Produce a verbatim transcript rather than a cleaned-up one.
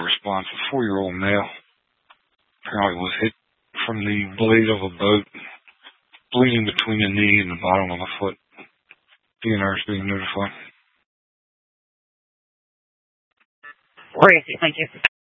Response, a four-year-old male apparently was hit from the blade of a boat, bleeding between the knee and the bottom of the foot. D N R is being notified. Where is he? Thank you.